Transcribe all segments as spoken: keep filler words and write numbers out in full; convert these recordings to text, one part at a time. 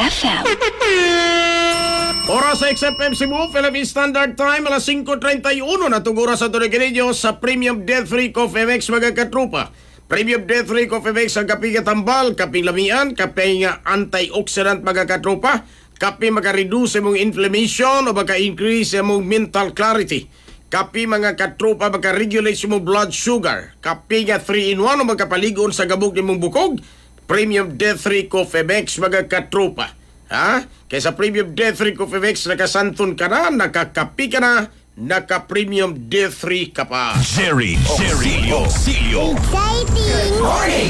F M. Oras sa X F M Cebu, Philippine Standard Time, alas five thirty-one na tugura sa Tuliginillo sa Premium Death-Free Coffee Mix mga katrupa. Premium Death-Free Coffee Mix ang kape katambal, kape lamian, kape nga antioxidant mga katrupa, kape maka-reduce mong inflammation o maka-increase mong mental clarity. Kape mga katrupa maka-regulate mong blood sugar. Kape nga three in one o magkapaligon sa gabog ni mong bukog. Premium Death-Free Coffee Mix mga katrupa. Ha? Kaysa Premium Death-Free Coffee Mix, nakasanton ka na, nakakapi ka na, naka-Premium Death-Free ka pa. Jerry, Jerry, Oxilio. Exciting! Morning!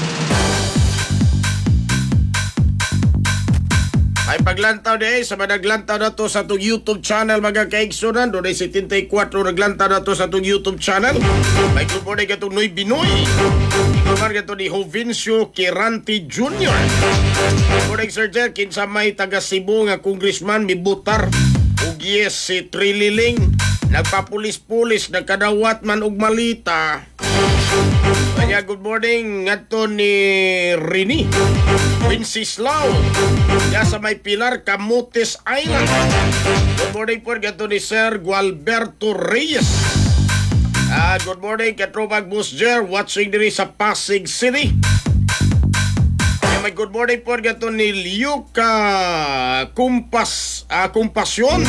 Ay paglantaw de sa managlantaw na to sa itong YouTube channel mga kaigsunan. Doon ay seventy-four naglantaw na to sa itong YouTube channel. May grupo na itong Noy Binoy. Ikaw ito ni Jovincio Kiranti Junior Morning Sir Jer, kinsa may taga Cebu nga congressman mibutar. Ug yes, si Trililing. Nagpapulis-pulis, nagkadawat man og malita. Kanya good morning ngadto ni Rini Winsislaw ya sa may Pilar, Camotes Island. Good morning po ngadto ni Sir Gualberto Reyes. Ah, good morning katropag Boss Jer watching diri sa Pasig City. Kaya may good morning po ngadto ni Liuka Kumpas ah, Kumpasyon.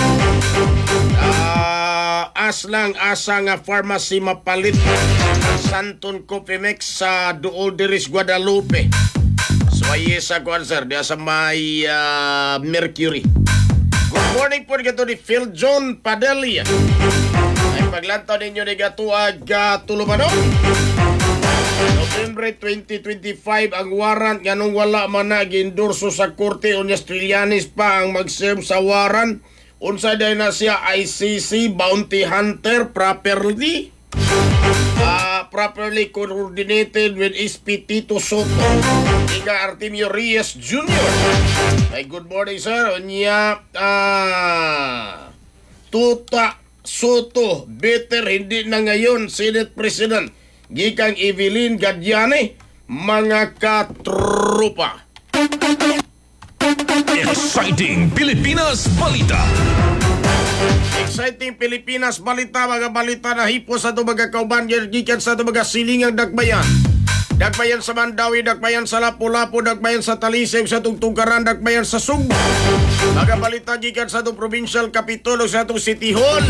Ah, aslang asa nga pharmacy mapalit Santon Coffee Mix sa Duol Diris Guadalupe. So ay sa kuan sir, diya sa may uh, Mercury. Good morning po gato ni Phil John Padelia. Ay paglantaw ninyo ni gatuag uh, Tulumano. November twenty twenty-five ang warrant nga nung wala man na gi-endorso sa Korte unyas Trillanes pa ang mag-serve sa warrant. Unsa day na siya I C C bounty hunter properly uh, properly coordinated with S P Tito Soto ika Artemio Reyes Junior Ay good morning sir. Unya uh, Tuta Soto better hindi na ngayon Senate President gikang Evelyn Gadiane mga katrupa. Exciting Pilipinas Balita. Exciting Pilipinas Balita, mga balita na hipo sa ito mga kauban, gikan sa ito mga silingang Dakbayan. Dakbayan sa Mandawi, Dakbayan sa Lapu-Lapu, Dakbayan sa Talisay, sa itong Tungkaran, Dakbayan sa Sugbo. Mga balita gikan sa itong Provincial Capitol, sa itong City Hall.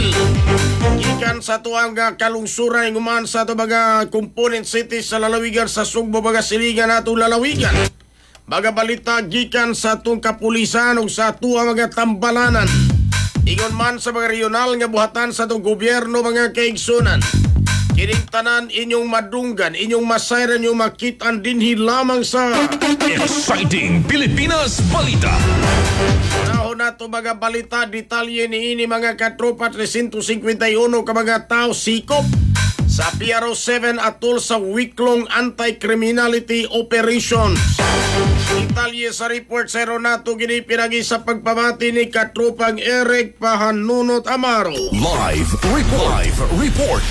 Gikan sa ito ang uh, kalungsuran, nguman sa ito mga component cities sa lalawigan sa Sugbo, mga silingan na itong lalawigan. Mga balita gikan sa itong kapulisan o sa ito ang mga tambalanan. Ingon man sa mga regional nga buhatan sa itong gobyerno mga kaigsunan. Kining tanan inyong madunggan, inyong masayran, inyong makitaan dinhi lamang sa Exciting Pilipinas Balita. Unahon na ito mga balita, detalye ni ini mga katropa three fifty-one ka mga tao sikop sa P R O seven atol sa week-long anti-criminality operations. Detalye sa report sa Ronato gini pinagi sa pagpamati ni katropang Eric Pahanunot Amaro. Live report. Live report.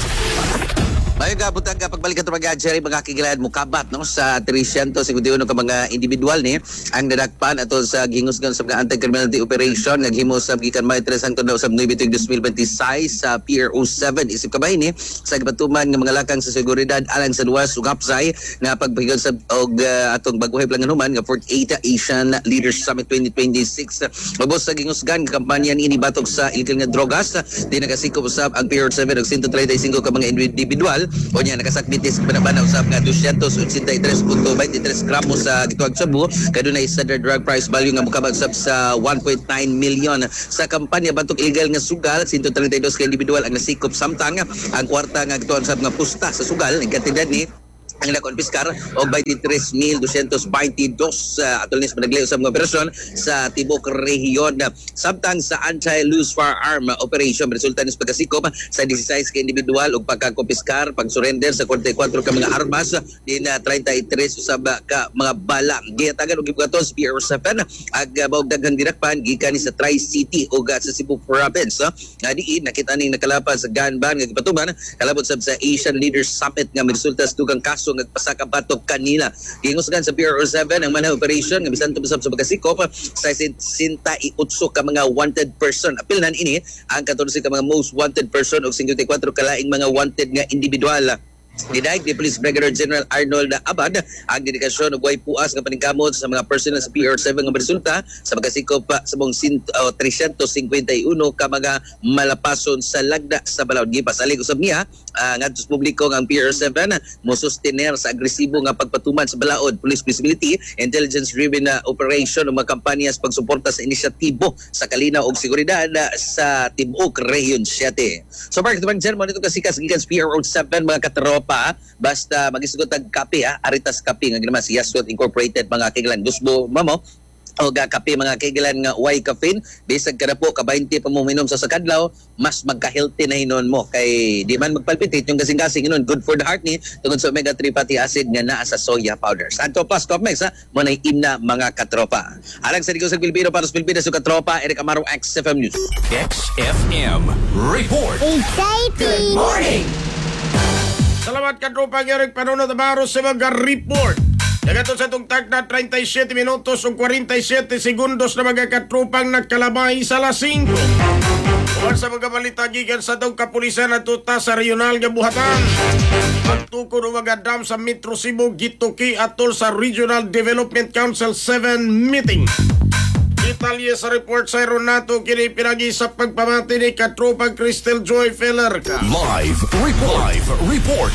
Mayo gabutang pagbalik ato mga Jerry mga kigilan mo kabat no sa three fifty-one ka mga individual ni ang nadakpan ato sa gingusgan sa mga anti-criminality operation naghimo sa gikan may tres hangtod daw sa Noyembre twenty twenty-six sa P R O seven isip kabay ni sa gibatuman nga mga lakang sa seguridad alang sa luwas ug hapsay nga pagpahigon sa og uh, atong baguhay planganuman nga forty-eighth Asian Leaders Summit twenty twenty-six ubos sa gingusgan kampanya ni ini batok sa illegal nga drogas di nagasikop usab ang P R O seven og one hundred thirty-five ka mga individual o niya nakasakmitis banabana usab nga two hundred eighty-three point two three gramos sa gituag Cebu kadunay standard drug price value nga mukabag usab sa one point nine million sa kampanya batok illegal nga sugal one hundred thirty-two ka individual ang nasikop samtang ang kwarta nga gituag usab nga pusta sa sugal ang kantidad ni ang nakonpiskar og twenty-three thousand two hundred twenty-two uh, atol nis managlay usab nga operasyon sa tibok rehiyon samtang sa anti-loose firearm operation resulta nis pagkasikop sa sixteen ka individual ug pagkakonpiskar pag-surrender sa forty-four ka mga armas din uh, thirty-three usab ka mga bala gihatagan og gibugaton sa P R O seven ag uh, baog daghang dinakpan gikan sa Tri-City ug uh, sa Cebu Province uh, nga diin nakita ning nakalapan sa gun ban nga gipatuman kalabot sab sa Asian Leaders Summit nga miresulta sa dugang kaso kaso nagpasakabatok kanina. Gingusgan sa P R O seven ang manang operation nga bisan tubusab sa pagkasikop sa sinta iutso ka mga wanted person. Apilnan ini ang katorse ka mga most wanted person og fifty-four kalaing mga wanted nga individual. Dinaig ni Police Brigadier General Arnold Abad ang dedikasyon og way puas nga paningkamot sa mga personnel sa P R seven nga resulta sa pagkasikop sa mong three fifty-one ka mga malapason sa lagda sa Balaod. Gipasalig usab niya uh, ngadto sa publiko nga ang P R seven mo sustener sa agresibo nga pagpatuman sa Balaod, police visibility, intelligence driven na operation ng mga kampanya sa pagsuporta sa inisyatibo sa kalinaw ug seguridad sa tibuok Region seven. So Mark Tumang General nito kasikas gikan sa P R seven mga katrop pa basta magisugot ang kape ha, Aritas Kape nga ginaman si Yasgot Incorporated mga kaigalan gusto mamo o ga kape mga kaigalan nga white caffeine bisag kada po ka twenty pa mo minom sa sakadlaw mas magka-healthy na hinon mo kay di man magpalpitate yung gasing-gasing hinon good for the heart ni tungod sa omega three fatty acid nga naa sa soya powders. Anto plus Copmex ha mo na imna mga katropa. Alang sa Digos sa Pilipino para sa Pilipinas sa katropa Eric Amaro X F M News. X F M Report. Exciting! Good morning! Salamat ka tropa Eric Panunod Amaro sa mga report. Nagato sa itong tag na thirty-seven minutos o forty-seven segundos na mga katropang nagkalabay sa alas five. Uwan sa mga balita gikan sa itong kapulisan at tuta sa regional nga buhatan. Pagtukod o mga dam sa Metro Cebu gituki atol sa Regional Development Council seven meeting. Detalye sa report sa Ronato kini pinagi sa pagpamati ni katropang Crystal Joy Felerca. Live report. Live report.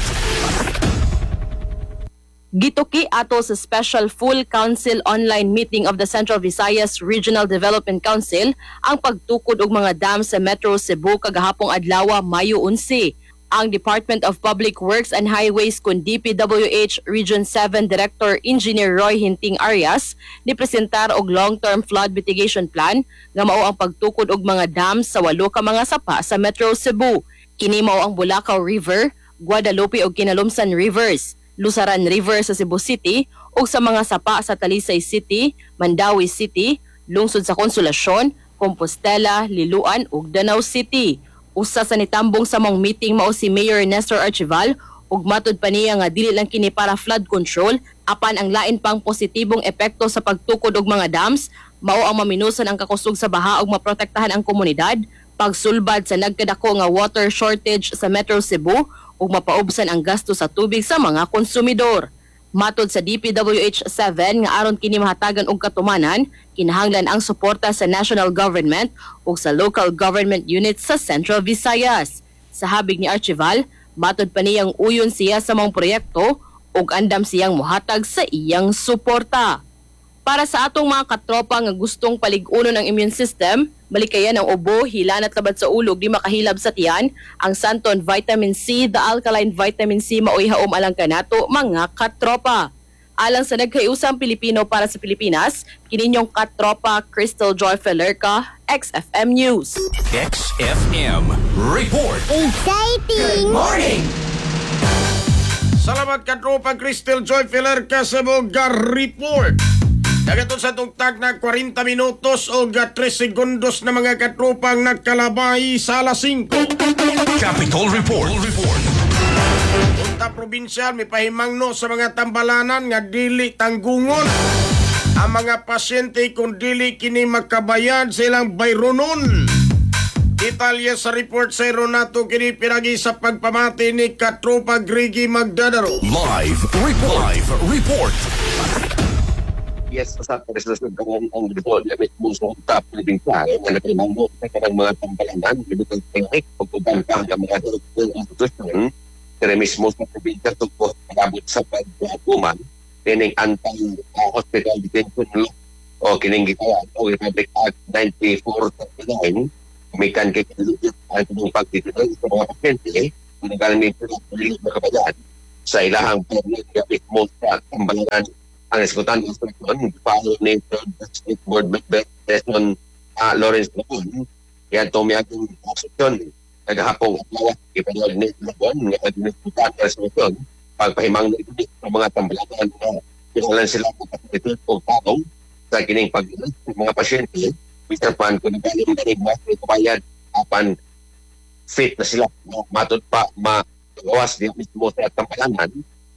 Gituki ato sa Special Full Council online meeting of the Central Visayas Regional Development Council ang pagtukod og mga dam sa Metro Cebu kagahapong adlaw Mayo eleven. Ang Department of Public Works and Highways kun D P W H Region seven Director Engineer Roy Hinting Arias ni presentar og long-term flood mitigation plan nga mao ang pagtukod og mga dam sa walo ka mga sapa sa Metro Cebu. Kini mao ang Bulacau River, Guadalupe ug Kinalumsan Rivers, Lusaran River sa Cebu City ug sa mga sapa sa Talisay City, Mandawi City, lungsod sa Consolacion, Compostela, Liloan ug Danau City. Usa sa nitambong sa mong meeting mao si Mayor Nestor Archival ug matud pa niya nga dili lang kini para flood control apan ang lain pang positibong epekto sa pagtukod og mga dams mao ang maminusan ang kakusog sa baha ug maprotektahan ang komunidad, pagsulbad sa nagkadako nga water shortage sa Metro Cebu ug mapaubsan ang gasto sa tubig sa mga konsumidor. Matod sa D P W H seven nga aron kini mahatagan og katumanan, kinahanglan ang suporta sa national government ug sa local government units sa Central Visayas. Sa habig ni Archival, matod pa niyang uyon siya sa mga proyekto ug andam siyang mohatag sa iyang suporta. Para sa atong mga katropa nga gustong palig-unon ang immune system, malikayan ang ubo, hila at labat sa ulo, di makahilab sa tiyan, ang Santon Vitamin C, the Alkaline Vitamin C maoy haom alang kanato mga katropa. Alang sa nagkayusang Pilipino para sa Pilipinas, kininyong katropa Crystal Joy Felerca, X F M News. X F M Report. Exciting! Good morning! Salamat katropa Crystal Joy Felerca sa mga report. Nagaton sa itong tag na forty minutos o three segundos na mga katropang nagkalabay sa alas five. Capitol Report. Report. Punta probinsyal may pahimangno sa mga tambalanan nga dili tanggungon ang mga pasyente kung dili kini makabayad sa ilang bayronon. Detalye sa report sa Ronato kini pinagi sa pagpamati ni katropa Grigi Magdadaro. Live report. Live report. Yes, sa prestasyon ng ang report na may puso ng top living plan na nagpinanggo sa kanang mga tampalanan libutang teknik pagpupang ang mga institusyon kaya mismo sa probinsya tungkol pag-abot sa pag-atuman kining anti-hospital detention law o kining gitawag o Republic Act ninety-four thirty-nine kumikan kay kilugit ang pagtitulog sa mga pasyente kung nagaling nito ng makabayad sa ilahang permit na mismo sa tampalanan. Ang eskutan ng instruction, follow ni State Board Member Desmond uh, Lawrence Labon. Yan tumiyagong instruction. Nagahapong atlawa, ipanod ni Labon, nga administrutan ng instruction, pagpahimang na ito sa mga tambalakan na pinalan sila ng kapatitud o tanong sa kining pag-ilan ng mga pasyente. Mister Pan, kung nagaling na rin mas may kubayad, apan fit na sila. No? Matod pa, magawas din mismo sa tambalanan,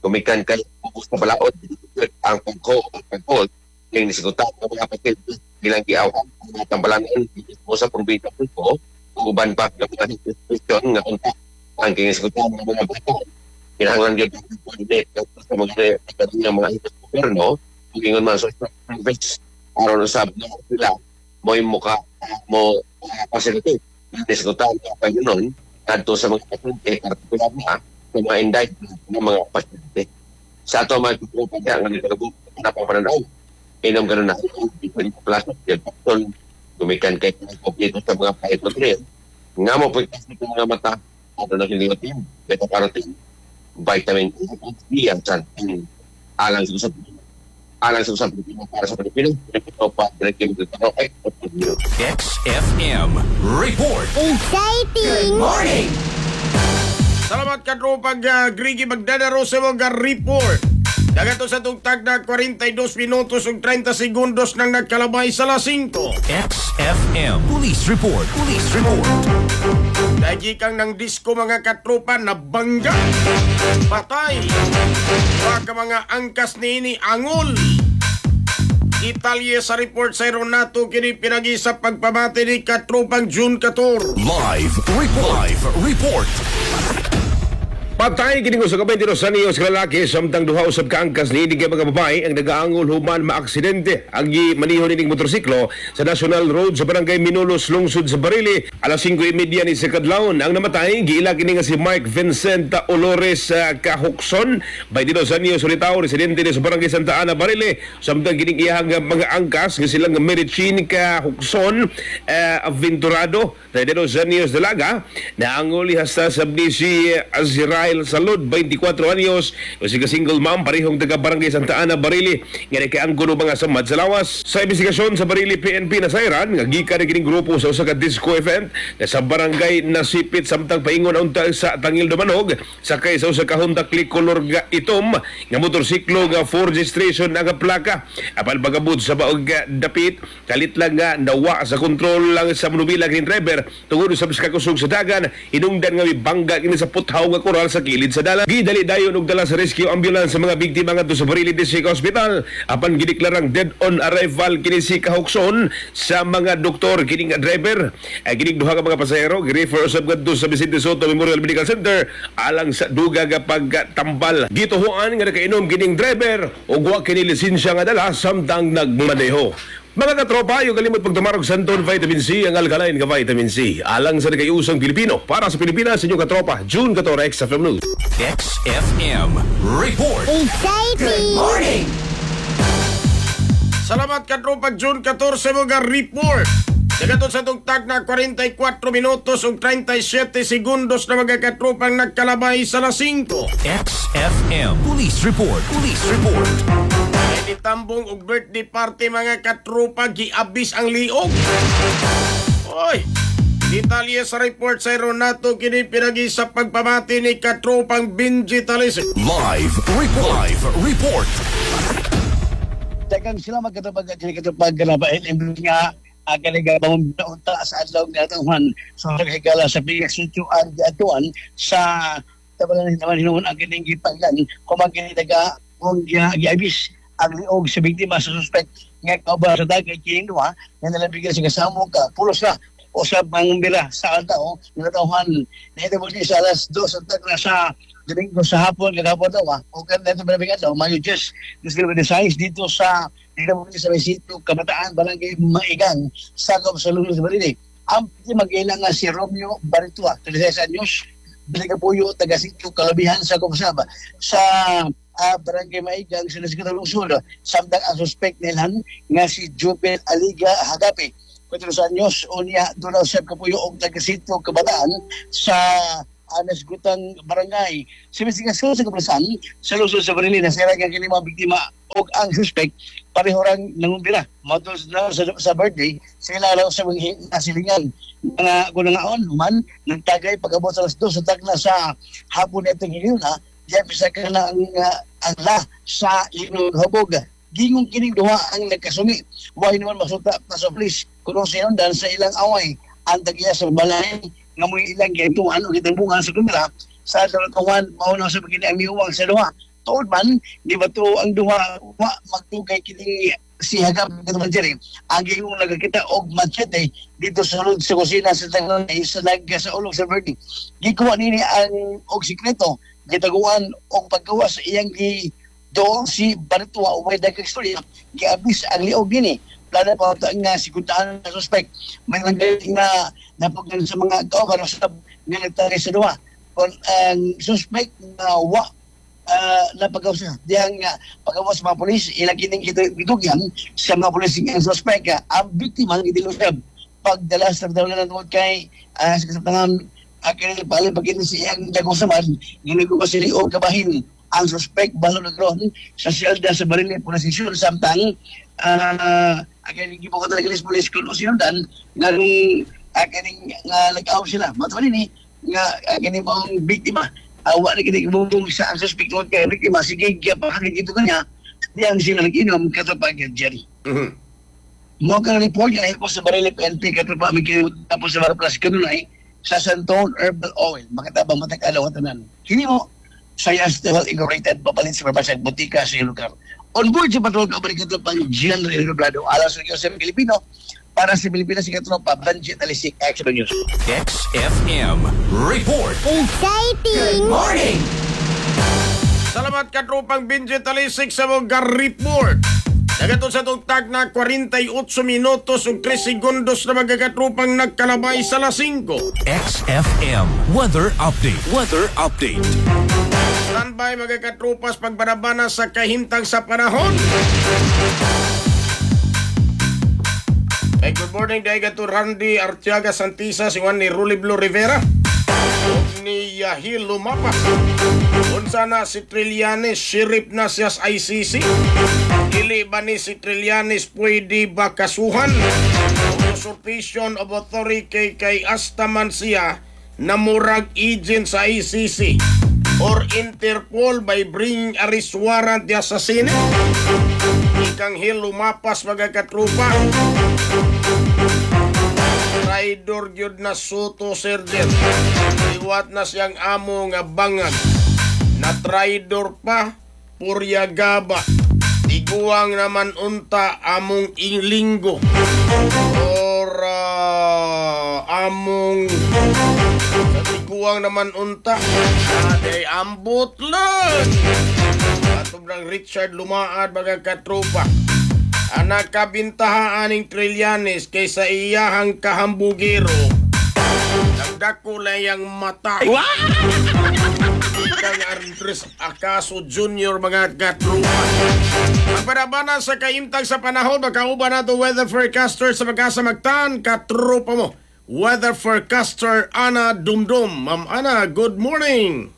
kumikan kay ubos na balaod ang pagko ang pagko yung nisigutan ng mga patil bilang giawan ang mga tambalangan mo sa probinsya ko uban pa ng mga institusyon nga kontak ang kinisigutan ng mga bata kinahanglan yun sa mga ng mga gobyerno ingon man sa service aron usab na sila mo yung mukha mo facilitate nisigutan pa yun adto sa mga pasyente partikular na sa mga indict ng mga pasyente. Sa ato mga kukupa niya, ang nagkalago na pamananaw. Inom ganun na, different plasma, yung gumikan kay kompleto sa mga phytonutrients. Nga mo po kasi ng mga mata, ano na hiliyotin, beta-carotene, vitamin D, ang san, alang sa usap, alang sa usap, para sa Pilipinas, ito pa, direkting dito, ay, X F M Report. Exciting! Morning! Salamat ka tropag uh, Grigi Magdadaro sa mga report. Dagato sa tugtag na forty-two minutos ug thirty segundos nang nagkalabay sa alas singko. X F M Police Report. Police Report. Dagi kang ng disco mga katropa na bangga. Patay. Waka mga angkas ni ini angol. Italya sa report sa Ronato kini pinagi sa pagpamati ni katropang June fourteen. Live report. Live report. Patay kini sa kabay dito sa niyos lalaki samtang duha usab ka angkas ni mga mga babae ang nagaangol human maaksidente ang manihon ning motorsiklo sa National Road sa barangay Minolos lungsod sa Barili alas singko y media ni sa kadlawon. Ang namatay giila kini nga si Mark Vincent Olores uh, Kahukson bay dito sa niyos Solitao residente ni sa barangay Santa Ana Barili samtang kining iyang mga angkas nga silang Merichin Kahukson uh, Aventurado dito sa niyos Dalaga naangol hasta sabni si Azira Salud, twenty-four anyos, o si single mom, parehong taga barangay Santa Ana, Barili, nga kay ang guno mga samad sa lawas. Sa investigasyon sa Barili P N P na sayran, nga gika na kining grupo sa usa ka disco event na sa barangay nasipit samtang paingon unta sa Tangil Dumanog, sakay sa usa ka Honda Click color nga itom, nga motorsiklo nga for registration nga plaka. Apal bagabud sa baog dapit, kalit lang nga nawa sa kontrol lang sa manubila kining driver, tungod sa kakusog sa dagan, inungdan nga bangga kini sa puthaw nga koral sa kilid sa dalan. Gidali dayon og dala sa rescue ambulance sa mga biktima ngadto sa Barili District Hospital apan gideklarang dead on arrival kini si Kahukson sa mga doktor kini nga driver. Ay kini duha ka mga pasahero gi-refer usab ngadto sa Vicente Soto Memorial Medical Center alang sa duga nga pagtambal. Gituhuan nga nakainom kining driver ug wa kini lisensya nga dala samtang nagmaneho. Mga katropa, yung kalimot pagtumarog Santon Vitamin C, ang alkaline ka Vitamin C. Alang sa nagayusang Pilipino. Para sa Pilipinas, inyong katropa, June fourteen, X F M News. X F M Report. Exciting! Morning! Salamat katropa June fourteen mga report. Dagaton sa tugtag na forty-four minutos ug thirty-seven segundos na mga katropang nagkalabay sa alas singko. X F M Police Report. Police Report. Itambong og birthday party mga katrupa giabis ang liog. Oy, detalye sa report sa Ronato kini pinagi sa pagpamati ni katrupang Benji Talis. Live report. Live report. Dagang sila magkatapag at katapag na ba ilim nga akan nagabang unta sa adlaw nga tawhan so naghigala sa piyasutuan atuan sa tabalan naman hinuon ang kining gipaglan kumagini daga kung giabis ang liog sa biktima sa suspect nga kauban sa dagay kining duha nga nalabigan sa kasamo ka pulos na usab mangumbira sa tao nga tawhan nahitabo ni sa alas dos unta na sa Domingo sa hapon kagapon daw o kan dito nalabigan daw Mayo just this will be the size dito sa dito mo sa sitio Kabataan Barangay Maigang sa Kapsalulu sa Barili. Ang mag-ilang nga si Romeo Baritua, thirty-six anyos, Biligapuyo, taga sitio Kalabihan sa Kapsaba. Sa uh, Barangay Maigang sa Nasikatang Lungsod, samtang ang suspect nilan nga si Jubel Aliga Hagapi, thirty anyos, unya doon sa Kapuyo o taga sitio Kabataan sa Anas Gutang Barangay. Sa investigasyon sa kaplasan, sa Luzon sa Barili, nasira nga kini mga biktima o ang suspect, pareho rang nangumbira. Matol na sa, sa birthday, sila lang sa mga nasilingan. Mga gunangaon, human, nagtagay pag-abot sa alas dos, sa tagna sa hapon itong hiliw na, diyan pisa ka na ang uh, ala sa Linog Habog. Gingong kining duha ang nagkasumi. Huwag naman masuta pa sa police. Kung sinundan sa ilang away, ang tagiya sa balay, nga mo ilang gintuan o gitambungan sa kamera sa dalutuan mauna sa pagkini ang miuwang sa duha tuod man di ba to ang duha wa magtugay kini si Hagap katong Jerry ang gingong nagakita og machete dito sa sulod sa kusina sa tangan sa nagga sa ulog sa Bernie gikuha nini ang og sikreto gitaguan og paggawa sa iyang gi do si Bartua o may dagang istorya giabis ang liog gini plano pa ito nga sigutaan na suspect may nanggaling na napagdan sa mga kaukan sa nga nagtari sa duwa kung ang suspect na wa uh, napagaw sa diyang uh, pagawa sa mga polis ilang kining gitugyan sa mga polis ang suspect uh, ang biktima ng idilusab pagdala sa daw na nanood kay uh, sa kasatangan akin pala pagkini siyang dagong samad ginagawa si Rio kabahin ang suspect balo na gron sa siyalda sa Barili Pulasisyon samtang uh, akin gibuka talaga ng polis kung sinundan nga nung akin nga nag-out sila matuwa ni nga akin yung mga biktima awa na kinigibubong sa ang suspect ng kay biktima sige kapakagin ito kanya diyang sila nag-inom katapag Jerry Mhm. mo ka report yan po sa Barili P N P katapag tapos sa Maraplas kanunay sa Santon Herbal Oil makatabang matag-alaw at tanan hindi mo saya still inaugurated papalit sa Papasag Butika sa lugar. On board sa patrol kabarik ito pang General Reglado alas ng sa Pilipino para sa Pilipinas si Katropa Banjit Alisik Action News. X F M Report. Exciting! Salamat ka tropang Benji Talisik sa mga report. Nagaton sa tugtag na forty-eight minutos ug three segundos na magkakatropang nagkalabay sa alas singko. X F M Weather Update. Weather Update. Standby magkakatropas pagbanabana sa kahimtang sa panahon. Hey, good morning, dahil to Randy Artiaga Santisa, si Juan ni Ruliblo Rivera. Huwag ni Yahil Lumapas. Unsa na si Trillanes, sheriff na siya sa I C C. Dili ba ni si Trillanes pwede ba kasuhan? Usurpation of authority kay Astaman siya na murag agent sa I C C or Interpol by bringing arrest warrant di assassin. Ikang Hil Lumapas magkakatrupa. Traidor gyud na Soto Sergeant. Iwat na siyang amo nga bangag. Na traidor pa, puryagaba. Iguang naman unta among ilinggo. Or uh, among iguang naman unta. Aday ambot lang. Sobrang Richard Lumaad magkakatropa. Anak kabintahaan ng Trillanes kaysa iyahang kahambugero. Nagdako lang yung mata. Ikang Andres Acaso Junior mga katropa. Magbarabana sa kaimtang sa panahon, magkauban na ito weather forecaster sa magkasamagtan, katropa mo. Weather forecaster Ana Dumdum. Ma'am Ana, good morning.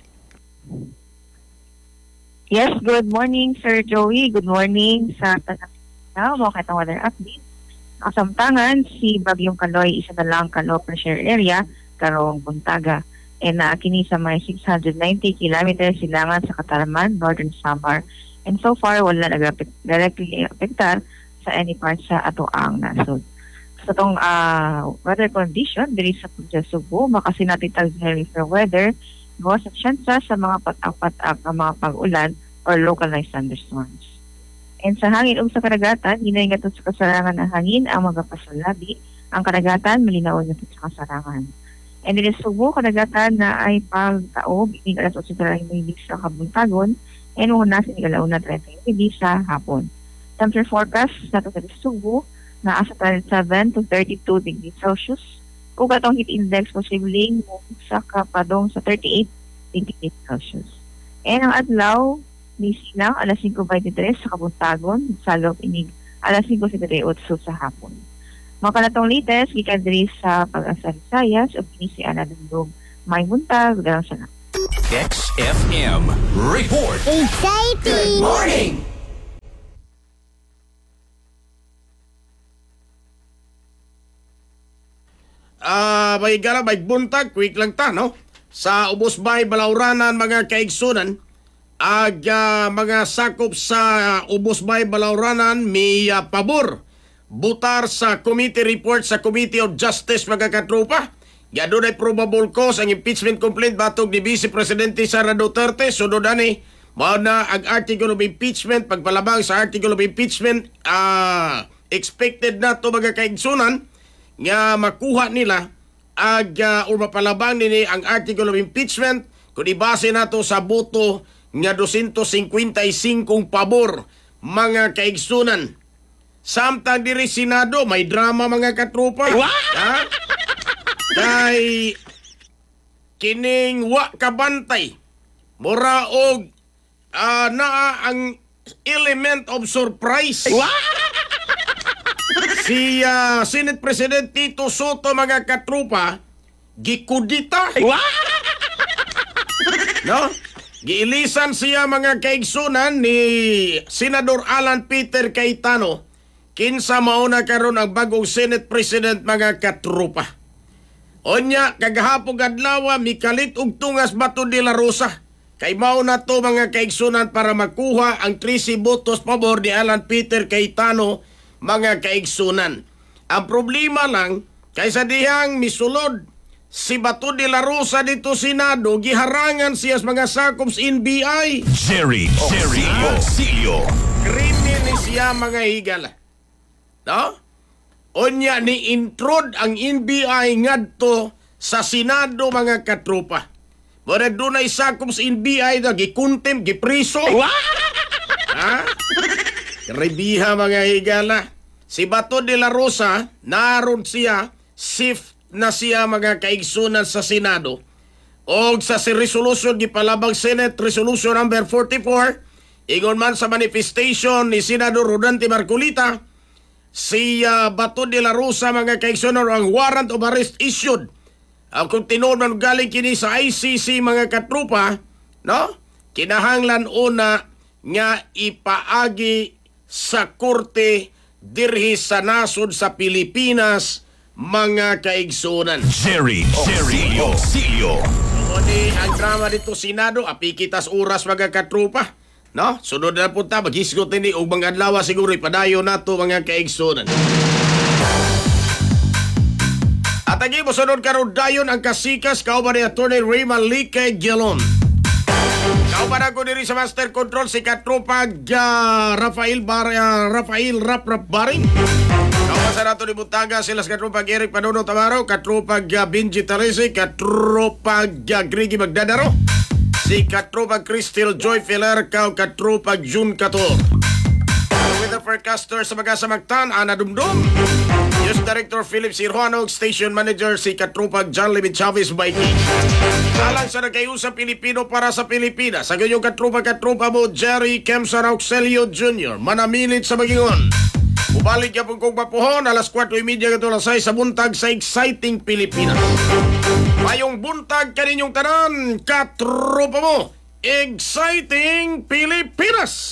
Yes, good morning, Sir Joey. Good morning sa taga mo katong weather update. Kasamtangan, si Bagyong Kaloy isa na lang ka low pressure area karong buntaga. And uh, kini sa may six hundred ninety kilometers silangan sa Cataraman, Northern Samar. And so far, wala nag-directly affectar sa any part sa ato ang nasod. Sa itong uh, weather condition, diri sa Punta Subo, makasinatitag heavy fair weather, no, sa tsansa sa mga patak-patak ng mga pag-ulan or localized thunderstorms. And sa hangin o sa karagatan, hinay nga sa kasarangan ng hangin ang mga pasalabi. Ang karagatan, malinaw nga sa kasarangan. And din sa Subo, karagatan na ay pagtaob, ining alas eight thirty sa kabuntagon, and una sa igalauna thirty sa hapon. Temperature forecast sa ito sa Subo, na asa thirty-seven to thirty-two degrees Celsius. Kung katong heat index posibleng sa kapadong sa thirty-eight degrees Celsius. And ang adlaw, ni silang alas five twenty-three sa kabuntagon, sa loob inig alas five thirty-eight sa hapon. Mga kanatong latest, gikan diri sa pag-asa Visayas o pinisi ana dundog may buntag dalang sana. X F M Report. Exciting! Ah, may gara, may buntag, quick lang ta, no? Sa Ubos Bay, Balauranan, mga kaigsunan, ag uh, mga sakop sa Ubos Bay, Balauranan, may uh, pabor. Butar sa committee report sa Committee of Justice, mga katropa. Yadun ay probable cause ang impeachment complaint batog ni Vice Presidente Sara Duterte. Sunod ani, Mao na ang article of impeachment, pagpalabang sa article of impeachment, ah expected na to mga kaigsunan nga makuha nila ag uh, o mapalabang nini ang article of impeachment kung ibase nato sa boto nga two hundred fifty-five pabor mga kaigsunan. Samtang diri Senado may drama mga katropa. Ha? Kay kining wa kabantay mura og uh, naa ang element of surprise. Si uh, Senate President Tito Soto mga katropa gikudita. No? Giilisan siya mga kaigsunan ni Senador Alan Peter Cayetano kinsa mauna karon ang bagong Senate President mga katropa. Onya kagahapon adlaw mikalit og tungas Bato de la Rosa. Kay mao na to mga kaigsunan para makuha ang thirty botos pabor ni Alan Peter Cayetano mga kaigsunan. Ang problema lang kaysa dihang misulod si Bato de la Rosa dito Senado, giharangan siya sa mga sakops N B I. Jerry, Jerry Osilio. Krimen ni siya mga higala. No? Onya ni introd ang N B I ngadto sa Senado mga katropa. Mura dunay sakops N B I na gikontempt, gipriso. Ha? Rebiha mga higala. Si Bato de la Rosa, naroon siya, shift na siya mga kaigsunan sa Senado. O sa si resolution, gipalabang Senate Resolution number forty-four, ingon man sa manifestation ni Senador Rodante Marcolita, si uh, Bato de la Rosa mga kaigsunan ang warrant of arrest issued. Ang kung tinuod man galing kini sa I C C mga katrupa, no? Kinahanglan una nga ipaagi sa korte dirhi sa nasod sa Pilipinas mga kaigsunan. Jerry, Jerry Osilio. So, ni ang drama dito Senado, apikitas oras mga katrupa. No? Sunod na punta, maghisgot ni og mga adlaw siguro ipadayo nato mga kaigsunan. At ang mo sunod karon dayon ang kasikas kauban ni Attorney Raymond Lique Gelon. Kauban ako diri sa Master Control si Katropa uh, Rafael Bar uh, Rafael Rap Rap Baring. Kauban sa nato ni Butaga sila sa Katropa Eric Panono Tamaro, Katropa uh, Benji Terese, Katropa uh, Grigi Magdadaro, si Katropa Crystal Joy Feller, kau Katropa June Kator. Weather forecaster sa Magasamagtan, Ana Dumdum. News Director Philip Sirjuano, Station Manager si Katropa John Limit Chavez Baiki. Alang sa nagkayusang Pilipino para sa Pilipinas, sa ganyong Katropa Katropa mo, Jerry Kemsar Auxelio Junior Manamilit sa Bagingon. Ubalik yapon kong papuhon, alas four thirty kato alas six sa buntag sa Exciting Pilipinas. Mayong buntag kaninyong tanan, Katropa mo, Exciting Pilipinas!